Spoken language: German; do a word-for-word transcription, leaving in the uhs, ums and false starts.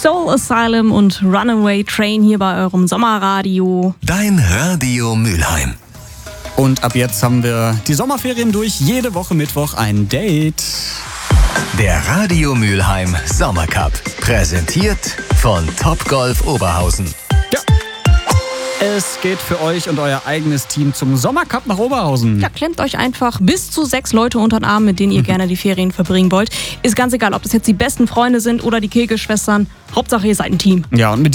Soul Asylum und Runaway Train hier bei eurem Sommerradio. Dein Radio Mülheim. Und ab jetzt haben wir die Sommerferien durch. Jede Woche Mittwoch ein Date. Der Radio Mülheim Sommercup. Präsentiert von Topgolf Oberhausen. Ja. Es geht für euch und euer eigenes Team zum Sommercup nach Oberhausen. Ja, klemmt euch einfach bis zu sechs Leute unter den Arm, mit denen ihr gerne die Ferien verbringen wollt. Ist ganz egal, ob das jetzt die besten Freunde sind oder die Kegelschwestern. Hauptsache, ihr seid ein Team. Ja, und mit